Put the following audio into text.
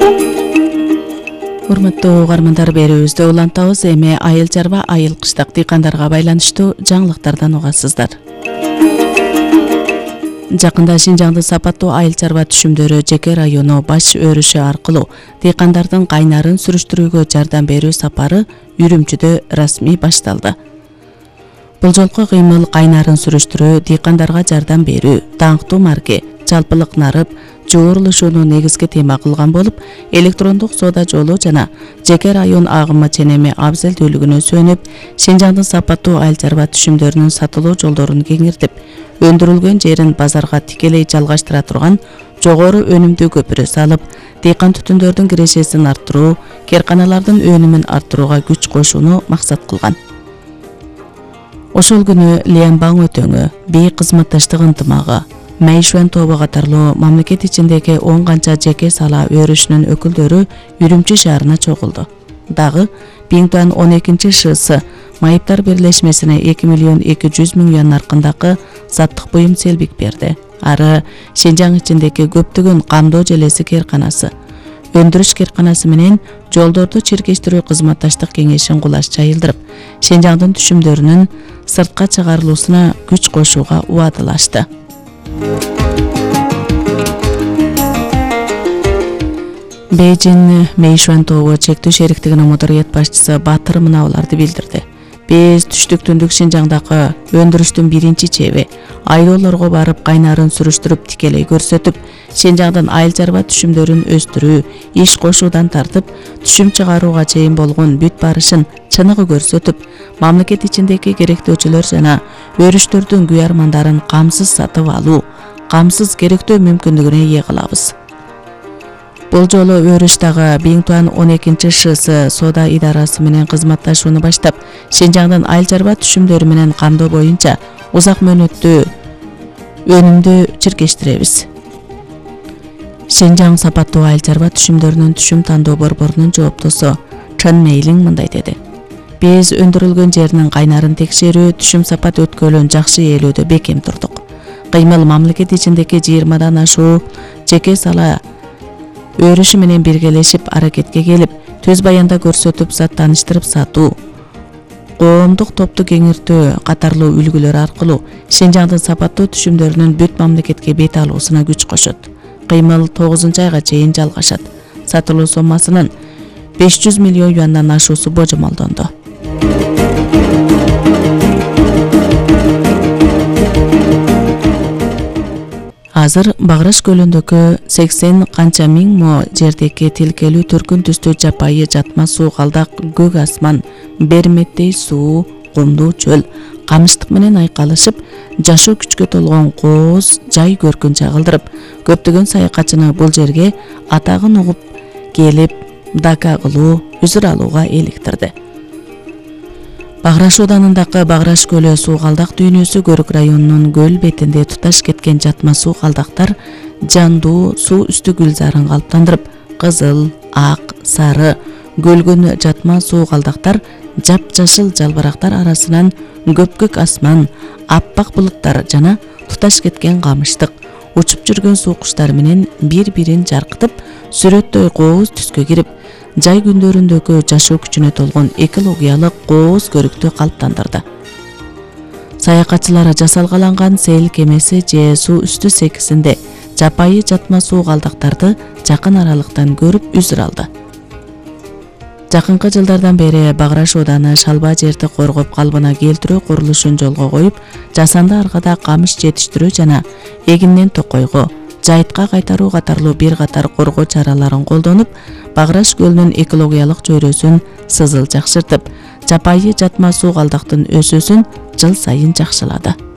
Урматтуу угармандар, берүүбүздө улантабыз. Эми айыл чарба, айыл кыштак дыйкандарга байланыштуу жаңылыктардан угасыздар. Жакында Шинжаңдын сапаттуу айыл чарба түшүмдөрү жеке району баш өрүшү аркылуу дыйкандардын кайнарын сүрүштүрүүгө жардам берүү сапары Үрүмчүдө расмий башталды. Бул жолку кыймыл кайнарын сүрүштүрүү, дыйкандарга жардам берүү, даңктуу марке, жалпылык нарып, жуурулушууну негизги тема кылган болуп, электрондук соода жолу жана жеке район агымы ченеми абзелдүүлүгүнө сүйөнүп, Шинжаңдын сапаттуу айыл чарба түшүмдөрүнүн сатылуу жолдорун кеңиртип, өндүрүлгөн жерин базарга тикелей жалгаштыра турган жогору өнүмдүү көпүрө салып, дыйкан түтүндөрдүн кирешесин арттыруу, керканалардын өнүмүн арттырууга күч кошууну максат кылган. Ошол күнү Лиянбаң өтөңү, бий кызматташтык ынтымагы, Мэйшуэн тобу катарлуу мамлекет ичиндеги 10 канча жеке сала өрүшүнүн өкүлдөрү Үрүмчү шаарына чогулду. Дагы Биңтуан 12-ШС майыптар бирлешмесине 2.200.000 юан наркындагы заттык буюм селбик берди. Ары Шинжаң ичиндеги көптөгөн камдоо желеси керканасы, өндүрүш керканасы менен жолдорду чиркештирүү кызматташтык кеңешин кулаш жайылдырып, Шинжаңдын түшүмдөрүнүн сыртка чыгарылуусуна күч кошууга убадылашты. Бейжин Мэйшуэн тобу чектүү шериктигинин мударыят башчысы Батыр мыналарды билдирди. Биз түштүк түндүк Шинжаңдагы өндүрүштүн биринчи чеби айылдарга барып кайнарын сүрүштүрүп тикелей көрсөтүп, Шинжаңдын айыл чарба түшүмдөрүн өстүрүү, иш кошуудан тартып, түшүм чыгарууга чейин болгон бүт барышын чыныгы көрсөтүп, мамлекет ичиндеги керектөөчүлөр жана өрүштөрдүн күйармандарын камсыз сатып алуу, камсыз керектөө мүмкүндүгүнө ээ кылабыз. Бул жолу өрүштагы Биңтуан 12-ШС соода идарасы менен кызматташууну баштап, Шинжаңдын айыл чарба түшүмдөрү менен камдоо боюнча узак мөөнөттүү өнүмдү чиркештиребиз. Шинжаң сапаттуу айыл чарба түшүмдөрүнүн түшүм тандоо борборунун жооптосу Чын Мейлиң мындай деди. Биз өндүрүлгөн жеринин кайнарын текшерүү, түшүм сапат өткөлүн жакшы ээлөөдө бекем турдук. Кыймыл мамлекет ичиндеги 20дан ашуу жеке сала өрүшү менен биргелешип аракетке келип, төз баянда көрсөтүп, заттаныштырып сатуу, коомдук топту кеңиртүү катарлуу үлгүлөр аркылуу Шинжаңдын сапаттуу түшүмдөрүнүн бүт мамлекетке бет алуусуна күч кошот. Кыймыл 9-айга чейин жалгашат. Сатылуу соммасынын 500 миллион юандан ашуусу божомолдонду. Азыр Баграш көлүндөгү 80 канча миң мо жердеги тилкелүү түркүн түстүү жапайы жатма суу калдак, көк асман, берметтей суу, кумдуу чөл, камыштык менен айкалышып, жашоо күчкө толгон кооз жай көркүн чагылдырып, көптөгөн саякатчыны бул жерге атагын угуп келип, дака кылуу, үзүр алууга эликтирди. Баграш оданындагы Баграш көлү суу калдак дүйнөсү Көрүк районунун көл бетинде туташ кеткен жатма суу калдактар жандуу суу үстү гүлзарын калыптандырып, кызыл, ак, сары, көлгөн жатма суу калдактар жапжашыл жалбырактар арасынан көпкөк асман, аппак булуттар жана туташ кеткен камыштык, учуп жүргөн суу куштар менен бири-бирин жаркытып, сүрөттөй кооз түскө кирип, жай күндөрүндөгү жашоо күчүнө толгон экологиялык кооз көрүктү калыптандырды. Саякатчылар жасалгаланган сейил кемеси же суу үстү секисинде жапайы жатма суу калдактарды жакын аралыктан көрүп үзүр алды. Жакынкы жылдардан бери Баграш ооданы шалба жерди коргоп калыбына келтирүү курулушун жолго коюп, жасанды аргада камыш жетиштирүү жана эгинден токойго, жайытка кайтаруу катарлуу бир катар коргоо чараларын колдонуп, Баграш көлүнүн экологиялык чөйрөсүн сызыл жакшыртып, жапайы жатма суу калдактын өсүүсүн жыл сайын жакшылады.